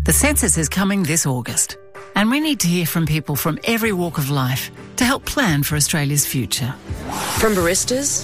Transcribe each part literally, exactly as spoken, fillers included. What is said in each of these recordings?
The census is coming this August, and we need to hear from people from every walk of life to help plan for Australia's future. From baristas,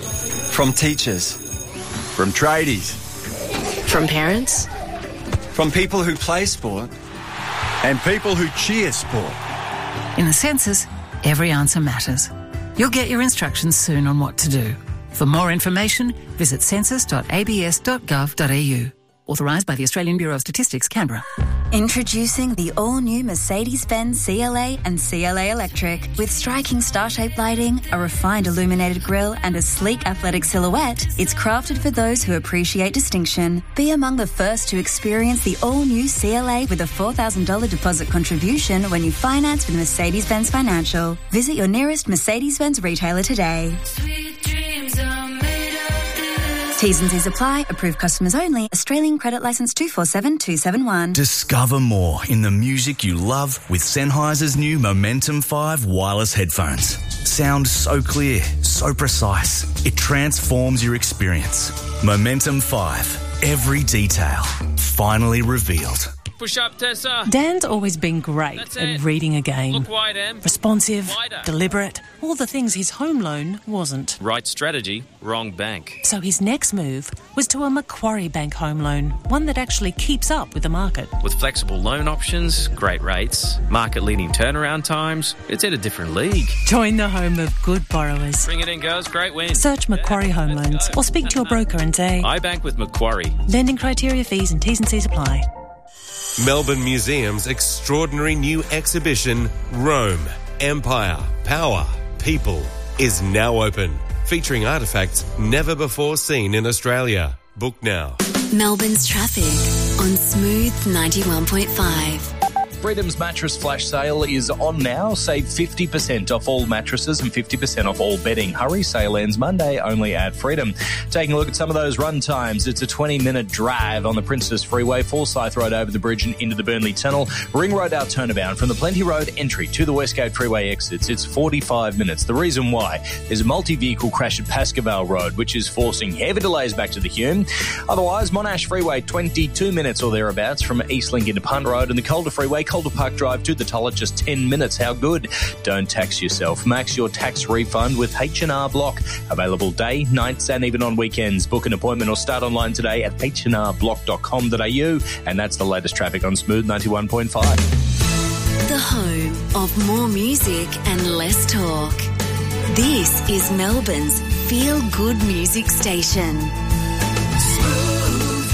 from teachers, from tradies, from parents, from people who play sport, and people who cheer sport. In the census, every answer matters. You'll get your instructions soon on what to do. For more information, visit census dot a b s dot gov dot a u. Authorised by the Australian Bureau of Statistics, Canberra. Introducing the all-new Mercedes-Benz C L A and C L A Electric. With striking star-shaped lighting, a refined illuminated grille and a sleek athletic silhouette, it's crafted for those who appreciate distinction. Be among the first to experience the all-new C L A with a four thousand dollars deposit contribution when you finance with Mercedes-Benz Financial. Visit your nearest Mercedes-Benz retailer today. Sweet dreams are made of this. T's and C's apply. Approved customers only. Australian credit licence two four seven two seven one. Discover more in the music you love with Sennheiser's new Momentum five wireless headphones. Sound so clear, so precise. It transforms your experience. Momentum five. Every detail finally revealed. Push up, Tessa. Dan's always been great That's at it. reading a game. Look wide, Em. Responsive, Wider. deliberate, all the things his home loan wasn't. Right strategy, wrong bank. So his next move was to a Macquarie Bank home loan, one that actually keeps up with the market. With flexible loan options, great rates, market-leading turnaround times, it's in a different league. Join the home of good borrowers. Bring it in, girls. Great win. Search Macquarie Home Loans or speak to your broker and say, I bank with Macquarie. lending criteria, fees and T's and C's apply. Melbourne Museum's extraordinary new exhibition, Rome, Empire, Power, People, is now open, featuring artefacts never before seen in Australia. Book now. Melbourne's traffic on Smooth ninety-one point five. Freedom's mattress flash sale is on now. Save fifty percent off all mattresses and fifty percent off all bedding. Hurry, sale ends Monday only at Freedom. Taking a look at some of those run times. It's a twenty minute drive on the Princess Freeway, Forsyth Road over the bridge and into the Burnley Tunnel. Ring Road out turnabound from the Plenty Road entry to the Westgate Freeway exits. It's forty-five minutes. The reason why is a multi-vehicle crash at Pascoval Road, which is forcing heavy delays back to the Hume. Otherwise, Monash Freeway, twenty-two minutes or thereabouts from Eastlink into Punt Road, and the Calder Freeway, Calder Park Drive to the Tullett, just ten minutes. How good? Don't tax yourself. Max your tax refund with H and R Block. Available day, nights and even on weekends. Book an appointment or start online today at h and r block dot com dot a u. And that's the latest traffic on Smooth ninety-one point five. The home of more music and less talk. This is Melbourne's feel-good music station. Smooth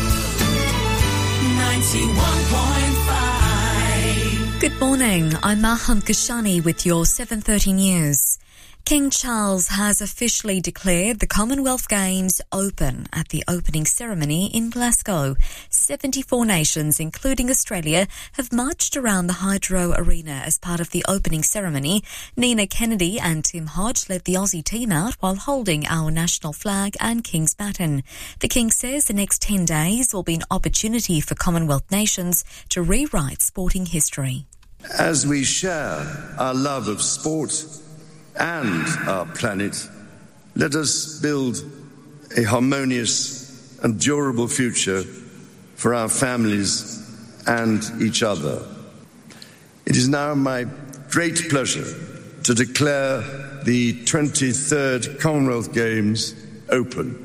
ninety-one point five. Good morning, I'm Maham Kashani with your seven thirty news. King Charles has officially declared the Commonwealth Games open at the opening ceremony in Glasgow. seventy-four nations, including Australia, have marched around the Hydro Arena as part of the opening ceremony. Nina Kennedy and Tim Hodge led the Aussie team out while holding our national flag and King's baton. The King says the next ten days will be an opportunity for Commonwealth nations to rewrite sporting history. As we share our love of sport and our planet, let us build a harmonious and durable future for our families and each other. It is now my great pleasure to declare the twenty-third Commonwealth Games open.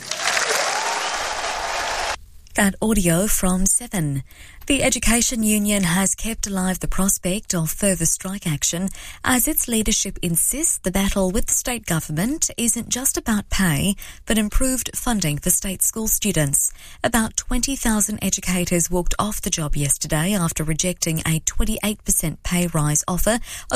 That audio from Seven. The Education Union has kept alive the prospect of further strike action as its leadership insists the battle with the state government isn't just about pay, but improved funding for state school students. About twenty thousand educators walked off the job yesterday after rejecting a twenty-eight percent pay rise offer